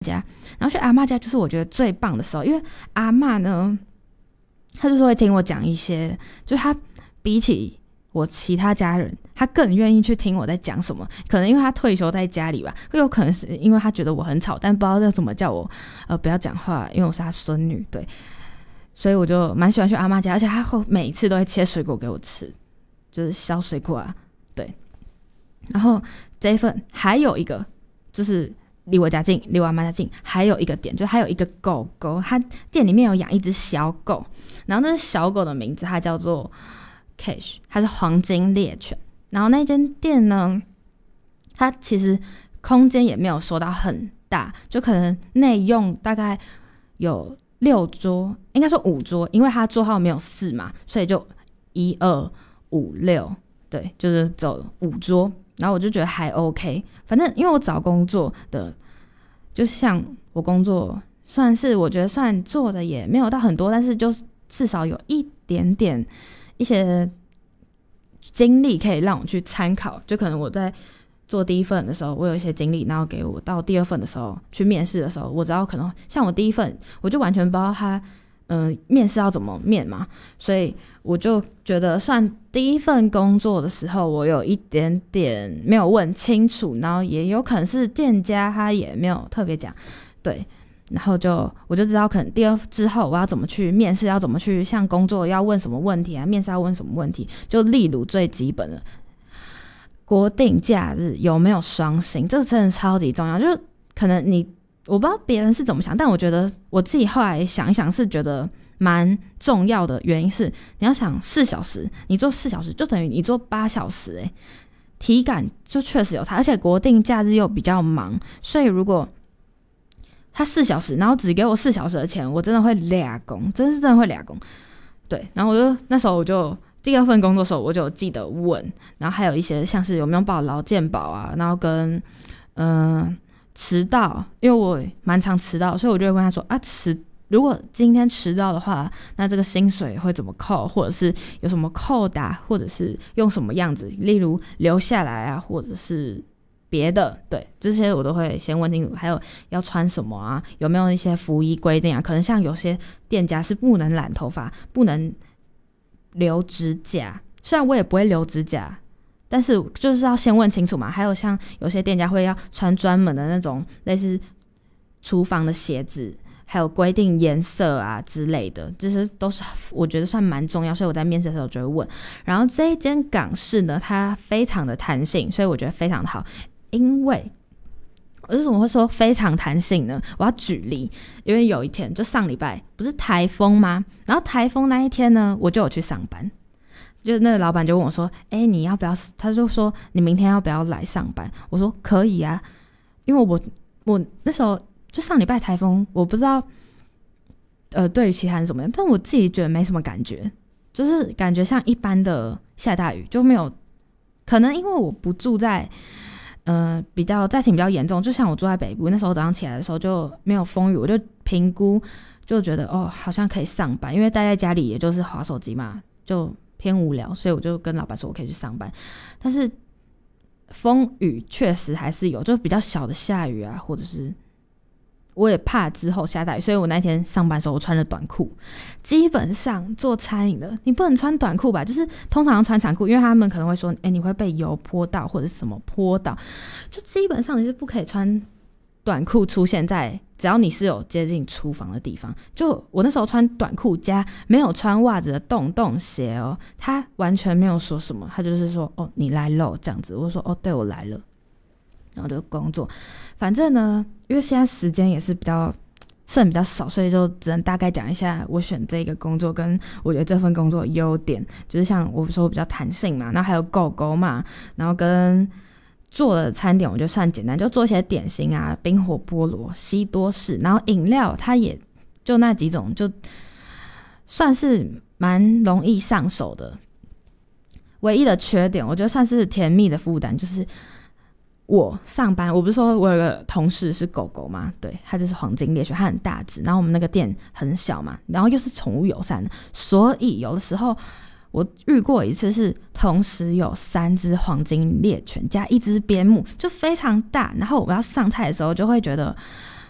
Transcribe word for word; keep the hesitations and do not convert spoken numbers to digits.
家，然后去阿嬷家就是我觉得最棒的时候，因为阿嬷呢，她就是会听我讲一些，就是她比起我其他家人，她更愿意去听我在讲什么。可能因为她退休在家里吧，又有可能是因为她觉得我很吵，但不知道要怎么叫我呃不要讲话，因为我是她孙女，对，所以我就蛮喜欢去阿嬷家，而且她会每一次都会切水果给我吃，就是削水果啊，对。然后这一份还有一个就是离我家近，离我阿嬷家近，还有一个点，就还有一个狗狗，它店里面有养一只小狗，然后那只小狗的名字它叫做 Cash， 它是黄金猎犬。然后那间店呢，它其实空间也没有说到很大，就可能内用大概有六桌，应该说五桌，因为它桌号没有四嘛，所以就一二五六，对，就是走五桌。然后我就觉得还 OK， 反正因为我找工作的，就像我工作算是我觉得算做的也没有到很多，但是就是至少有一点点一些经历可以让我去参考。就可能我在做第一份的时候我有一些经历，然后给我到第二份的时候去面试的时候，我知道可能像我第一份我就完全不知道他嗯、呃，面试要怎么面嘛，所以我就觉得算第一份工作的时候我有一点点没有问清楚，然后也有可能是店家他也没有特别讲，对，然后就我就知道可能第二之后我要怎么去面试，要怎么去像工作要问什么问题啊，面试要问什么问题，就例如最基本的国定假日有没有双薪，这个真的超级重要。就可能你我不知道别人是怎么想，但我觉得我自己后来想一想是觉得蛮重要的。原因是你要想四小时，你做四小时就等于你做八小时，欸，体感就确实有差。而且国定假日又比较忙，所以如果他四小时然后只给我四小时的钱，我真的会俩工，真是真的会俩工。对，然后我就那时候我就第二份工作的时候我就记得问，然后还有一些像是有没有报劳健保啊，然后跟嗯、呃迟到，因为我蛮常迟到，所以我就会问他说啊，迟如果今天迟到的话，那这个薪水会怎么扣，或者是有什么扣打，或者是用什么样子，例如留下来啊，或者是别的，对，这些我都会先问清楚。还有要穿什么啊，有没有一些服役规定啊，可能像有些店家是不能染头发，不能留指甲，虽然我也不会留指甲，但是就是要先问清楚嘛。还有像有些店家会要穿专门的那种类似厨房的鞋子，还有规定颜色啊之类的，这些都是我觉得算蛮重要，所以我在面试的时候就会问。然后这一间港式呢，它非常的弹性，所以我觉得非常的好。因为我为什么会说非常弹性呢？我要举例，因为有一天就上礼拜不是台风吗？然后台风那一天呢，我就有去上班。就那个老板就问我说：“哎、欸，你要不要？”他就说：“你明天要不要来上班？”我说：“可以啊，因为我我那时候就上礼拜台风，我不知道呃对于其他人怎么样，但我自己觉得没什么感觉，就是感觉像一般的下大雨，就没有可能因为我不住在呃比较灾情比较严重，就像我住在北部，那时候早上起来的时候就没有风雨，我就评估就觉得哦好像可以上班，因为待在家里也就是滑手机嘛，就偏无聊，所以我就跟老板说我可以去上班。但是风雨确实还是有，就比较小的下雨啊，或者是我也怕之后下大雨，所以我那天上班的时候我穿了短裤。基本上做餐饮的你不能穿短裤吧，就是通常要穿长裤，因为他们可能会说哎、欸，你会被油泼到或者是什么泼到，就基本上你是不可以穿短裤出现在只要你是有接近厨房的地方。就我那时候穿短裤加没有穿袜子的洞洞鞋哦，他完全没有说什么，他就是说哦你来了这样子，我就说哦对我来了，然后就工作。反正呢因为现在时间也是比较剩比较少，所以就只能大概讲一下我选这个工作跟我觉得这份工作的优点，就是像我说比较弹性嘛，然后还有狗狗嘛，然后跟做的餐点我觉得算简单，就做一些点心啊，冰火菠萝、西多士，然后饮料它也就那几种，就算是蛮容易上手的。唯一的缺点我觉得算是甜蜜的负担，就是我上班，我不是说我有个同事是狗狗嘛，对，他就是黄金猎犬，他很大只，然后我们那个店很小嘛，然后又是宠物友善的，所以有的时候我遇过一次是同时有三只黄金猎犬加一只边牧，就非常大，然后我要上菜的时候就会觉得